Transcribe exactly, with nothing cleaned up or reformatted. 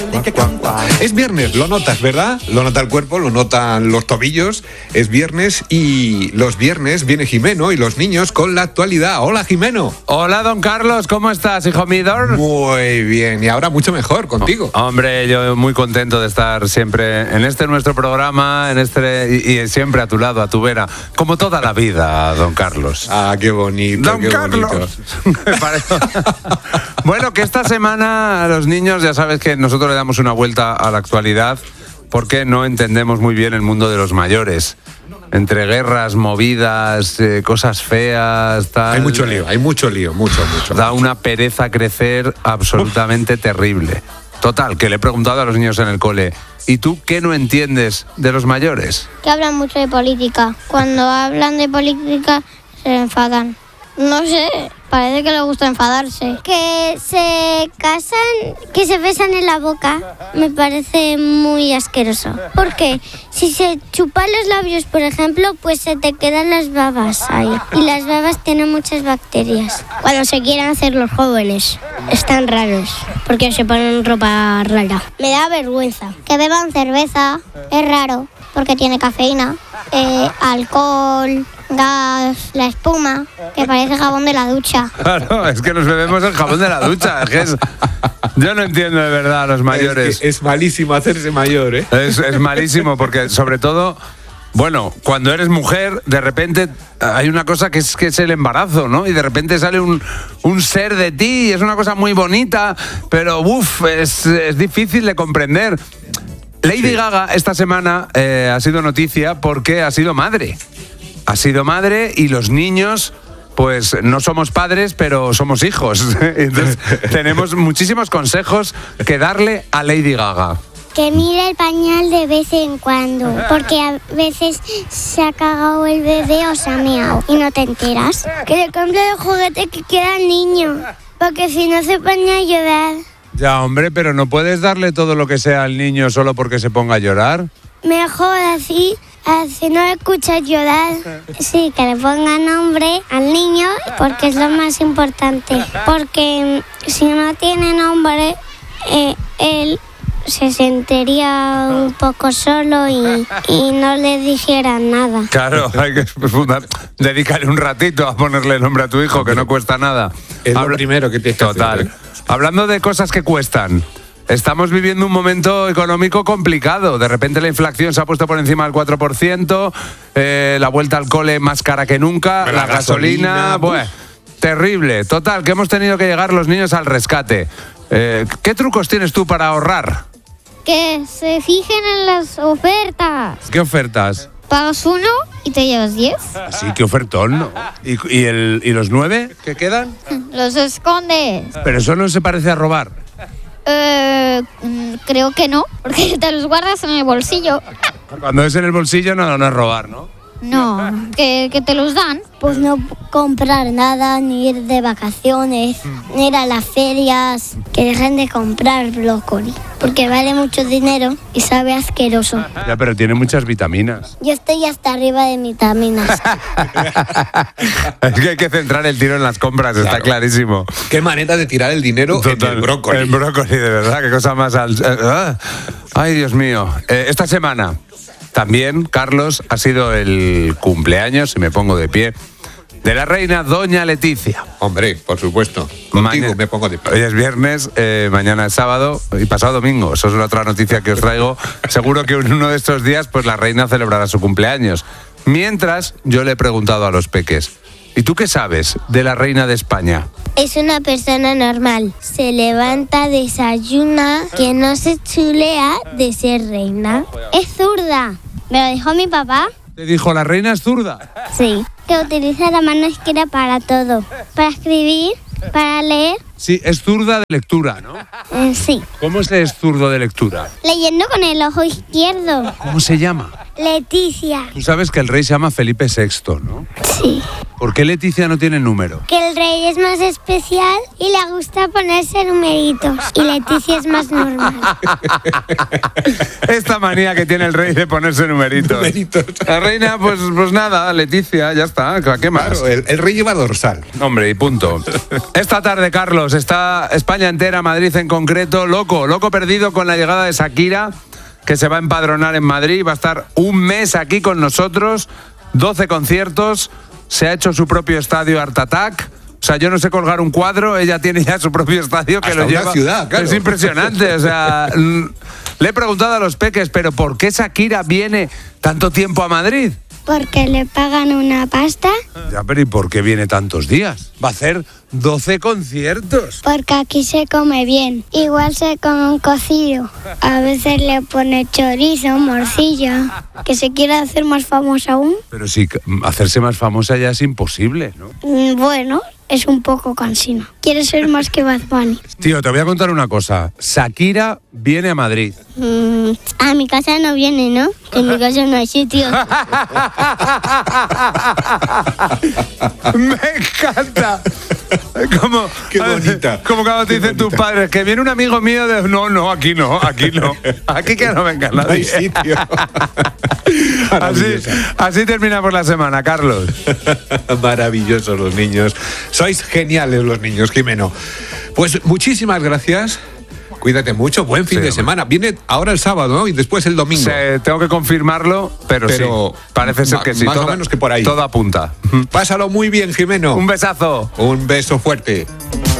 Es viernes, lo notas, ¿verdad? Lo nota el cuerpo, lo notan los tobillos. Es viernes y los viernes viene Jimeno y los niños con la actualidad. Hola, Jimeno. Hola, don Carlos, ¿cómo estás, hijo mío? Muy bien, y ahora mucho mejor contigo. Oh, hombre, yo muy contento de estar siempre en este nuestro programa, en este y, y siempre a tu lado, a tu vera, como toda la vida, don Carlos. Ah, qué bonito, don qué Carlos. bonito. Bueno, que esta semana a los niños, ya sabes que nosotros le damos una vuelta a la actualidad porque no entendemos muy bien el mundo de los mayores. Entre guerras, movidas, eh, cosas feas, tal. Hay mucho lío, hay mucho lío, mucho, mucho. Da una pereza crecer absolutamente Uf. terrible. Total, que le he preguntado a los niños en el cole, ¿y tú qué no entiendes de los mayores? Que hablan mucho de política. Cuando hablan de política se enfadan. No sé, parece que les gusta enfadarse. Que se casan, que se besan en la boca, me parece muy asqueroso. Porque si se chupan los labios, por ejemplo, pues se te quedan las babas ahí. Y las babas tienen muchas bacterias. Cuando se quieren hacer los jóvenes, están raros, porque se ponen ropa rara. Me da vergüenza. Que beban cerveza, es raro, porque tiene cafeína, eh, alcohol, gas, la espuma, que parece jabón de la ducha. Claro, es que nos bebemos el jabón de la ducha. Es que es... Yo no entiendo de verdad a los mayores. Es, es malísimo hacerse mayor, ¿eh? Es, es malísimo porque, sobre todo, bueno, cuando eres mujer, de repente hay una cosa que es, que es el embarazo, ¿no? Y de repente sale un, un ser de ti y es una cosa muy bonita, pero uff, es, es difícil de comprender. Lady sí. Gaga esta semana eh, ha sido noticia porque ha sido madre. Ha sido madre y los niños, pues no somos padres, pero somos hijos. Entonces tenemos muchísimos consejos que darle a Lady Gaga. Que mire el pañal de vez en cuando, porque a veces se ha cagado el bebé o se ha meado y no te enteras. Que le compre el juguete que quiera al niño, porque si no se pone a llorar. Ya, hombre, pero no puedes darle todo lo que sea al niño solo porque se ponga a llorar. Mejor así, así no escuchas llorar. Sí, que le ponga nombre al niño porque es lo más importante. Porque si no tiene nombre, eh, él se sentiría un poco solo y, y no le dijeran nada. Claro, hay que dedicarle un ratito a ponerle nombre a tu hijo, que no cuesta nada. Es Habla... lo primero que tienes que hacer. Total. Hablando de cosas que cuestan, estamos viviendo un momento económico complicado. De repente la inflación se ha puesto por encima del cuatro por ciento, eh, la vuelta al cole más cara que nunca, la, la gasolina, gasolina bueno, terrible. Total, que hemos tenido que llegar los niños al rescate. Eh, ¿Qué trucos tienes tú para ahorrar? Que se fijen en las ofertas. ¿Qué ofertas? Pagas uno y te llevas diez. Sí, qué ofertón, ¿no? ¿Y, y, el, ¿Y los nueve que quedan? Los escondes. Pero eso no se parece a robar. Eh, creo que no, porque te los guardas en el bolsillo. Cuando es en el bolsillo no, no es robar, ¿no? No, que, que te los dan. Pues no comprar nada, ni ir de vacaciones, mm. ni ir a las ferias. Que dejen de comprar brócoli, porque vale mucho dinero y sabe asqueroso. Ya, pero tiene muchas vitaminas. Yo estoy hasta arriba de vitaminas. Es que hay que centrar el tiro en las compras, claro. Está clarísimo. Qué manera de tirar el dinero Total, en el brócoli. El brócoli, de verdad, qué cosa más... Al... Ay, Dios mío. Eh, esta semana... También, Carlos, ha sido el cumpleaños, si me pongo de pie, de la reina Doña Leticia. Hombre, por supuesto. Contigo Maña... me pongo de pie. Hoy es viernes, eh, mañana es sábado y pasado domingo. Eso es la otra noticia que os traigo. Seguro que en uno de estos días, pues la reina celebrará su cumpleaños. Mientras, yo le he preguntado a los peques, ¿y tú qué sabes de la reina de España? Es una persona normal. Se levanta, desayuna, que no se chulea de ser reina. Es zurda. Me lo dijo mi papá. ¿Te dijo la reina es zurda? Sí. Que utiliza la mano izquierda para todo. Para escribir, para leer. Sí, es zurda de lectura, ¿no? Eh, sí. ¿Cómo se es zurdo de lectura? Leyendo con el ojo izquierdo. ¿Cómo se llama? Leticia. Tú sabes que el rey se llama Felipe sexto, ¿no? Sí. ¿Por qué Leticia no tiene número? Que el rey es más especial y le gusta ponerse numeritos. Y Leticia es más normal. Esta manía que tiene el rey de ponerse numeritos. Numeritos. La reina, pues, pues nada, Leticia, ya está. ¿Qué más? Claro, el, el rey lleva dorsal. Hombre, y punto. Esta tarde, Carlos, está España entera, Madrid en concreto, loco, loco perdido con la llegada de Shakira, que se va a empadronar en Madrid, va a estar un mes aquí con nosotros, doce conciertos, se ha hecho su propio estadio Art Attack. O sea, yo no sé colgar un cuadro, ella tiene ya su propio estadio que Hasta lo una lleva. ciudad, claro. Es impresionante, o sea, le he preguntado a los peques, pero ¿por qué Shakira viene tanto tiempo a Madrid? Porque le pagan una pasta. Ya, pero ¿y por qué viene tantos días? Va a hacer doce conciertos. Porque aquí se come bien. Igual se come un cocido. A veces le pone chorizo, morcilla. Que se quiere hacer más famosa aún. Pero sí, hacerse más famosa ya es imposible, ¿no? Mm, Bueno, es un poco cansino. Quiere ser más que Bad Bunny. Tío, te voy a contar una cosa. Shakira viene a Madrid. Mm, a mi casa no viene, ¿no? Que en mi casa no hay sitio. Me encanta. Como, Qué bonita. Como cuando te Qué dicen tus bonita. padres que viene un amigo mío de... No, no, aquí no, aquí no. Aquí que no venga No nadie. hay sitio. Así, Maravillosa. así terminamos la semana, Carlos. Maravillosos los niños. Sois geniales los niños, Jimeno. Pues muchísimas gracias. Cuídate mucho. Buen fin Sí, de hombre. semana. Viene ahora el sábado, ¿no? Y después el domingo. Se- tengo que confirmarlo, pero, Pero sí. Parece ser ma- que sí. más o Todo- menos que por ahí. Todo apunta. Pásalo muy bien, Jimeno. Un besazo. Un beso fuerte.